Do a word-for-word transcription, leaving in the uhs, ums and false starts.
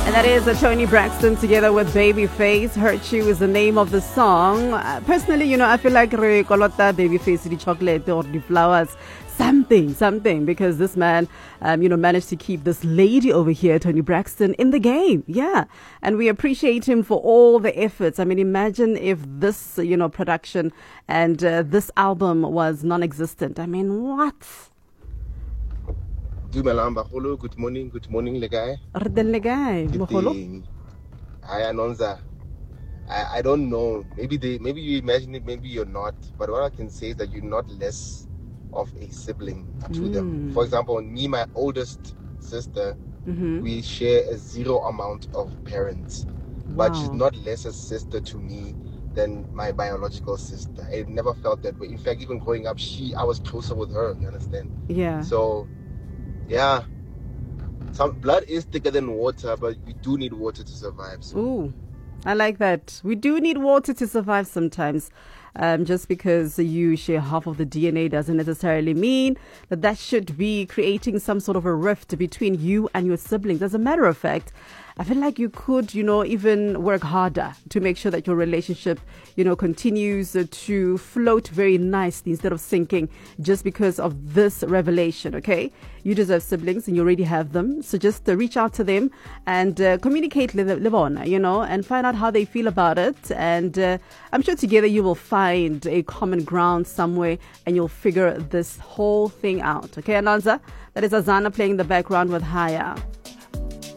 And that is uh, Toni Braxton together with Babyface. Hurt You is the name of the song. Uh, personally, you know, I feel like re kolota Babyface the chocolate or the flowers. Something, something, because this man, um, you know, managed to keep this lady over here, Toni Braxton, in the game. Yeah. And we appreciate him for all the efforts. I mean, imagine if this, you know, production and uh, this album was non-existent. I mean, what? Dumelang bagolo, good morning, good morning le guy. Re teng le kae, mogolo? Hi Anonza. I, I don't know. Maybe they maybe you imagine it, maybe you're not. But what I can say is that you're not less of a sibling to Mm. them. For example, me, my oldest sister, Mm-hmm. we share a zero amount of parents. But she's Wow. not less a sister to me than my biological sister. I never felt that way. In fact, even growing up, she I was closer with her, you understand? Yeah. So yeah, some blood is thicker than water, but you do need water to survive. So Ooh, I like that. We do need water to survive sometimes. Um, just because you share half of the D N A doesn't necessarily mean that that should be creating some sort of a rift between you and your siblings. As a matter of fact, I feel like you could, you know, even work harder to make sure that your relationship, you know, continues to float very nicely instead of sinking just because of this revelation, okay? You deserve siblings and you already have them. So just uh, reach out to them and uh, communicate with them, you know, and find out how they feel about it. And uh, I'm sure together you will find a common ground somewhere and you'll figure this whole thing out. Okay, Ananza? That is Azana playing in the background with Haya.